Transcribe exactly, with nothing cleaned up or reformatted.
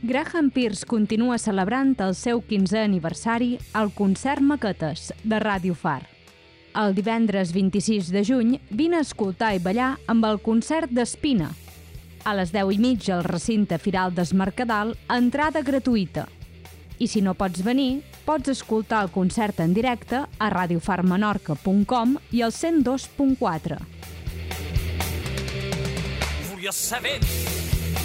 Graham Pearce continua celebrant el seu quinzè aniversari al concert Maquetes de Ràdio Far. El divendres vint-i-sis de juny vine a escoltar i ballar amb el concert d'Espina. A les deu i mitja al recinte Firal d'Es Mercadal, entrada gratuïta. I si no pots venir, pots escoltar el concert en directe a radiofarmenorca punt com i al cent dos punt quatre. Volia saber